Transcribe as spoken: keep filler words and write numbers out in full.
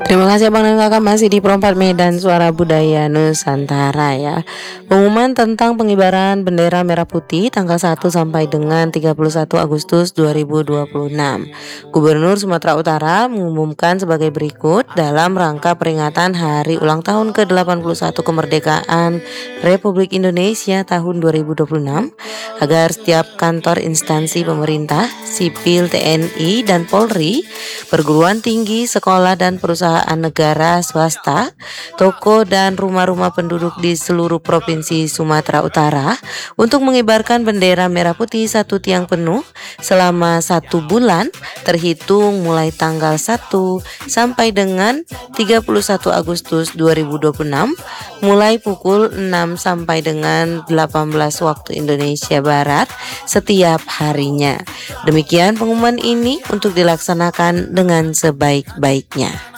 Terima kasih Abang dan Kakak masih di Perempat Medan Suara Budaya Nusantara ya. Pengumuman tentang pengibaran bendera merah putih tanggal satu sampai dengan tiga puluh satu Agustus dua ribu dua puluh enam. Gubernur Sumatera Utara mengumumkan sebagai berikut dalam rangka peringatan hari ulang tahun ke delapan puluh satu kemerdekaan Republik Indonesia tahun dua ribu dua puluh enam agar setiap kantor instansi pemerintah, sipil, T N I dan Polri, perguruan tinggi, sekolah dan perusahaan negara swasta, toko dan rumah-rumah penduduk di seluruh provinsi Sumatera Utara untuk mengibarkan bendera merah putih satu tiang penuh selama satu bulan terhitung mulai tanggal satu sampai dengan tiga puluh satu Agustus dua ribu dua puluh enam mulai pukul enam sampai dengan delapan belas waktu Indonesia Barat setiap harinya. Demikian pengumuman ini untuk dilaksanakan dengan sebaik-baiknya.